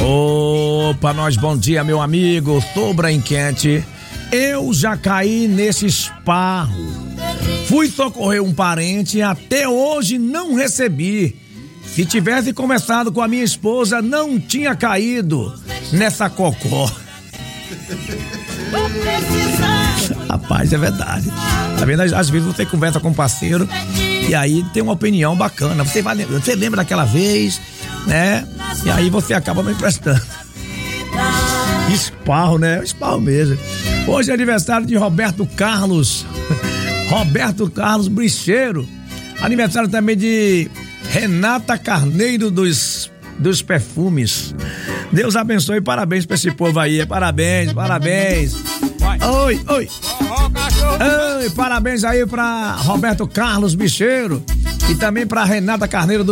Opa, nós, bom dia, meu amigo. Sobra enquete. Eu já caí nesse esparro. Fui socorrer um parente e até hoje não recebi. Se tivesse conversado com a minha esposa, não tinha caído nessa cocó. Rapaz, é verdade. Tá vendo? Às vezes você conversa com um parceiro e aí tem uma opinião bacana. Você lembra daquela vez, né? E aí você acaba me emprestando. Esparro, né? Esparro mesmo. Hoje é aniversário de Roberto Carlos. Roberto Carlos Bricheiro. Aniversário também de Renata Carneiro dos Perfumes. Deus abençoe e parabéns pra esse povo aí. Parabéns. Oi. Parabéns aí pra Roberto Carlos Bicheiro e também pra Renata Carneiro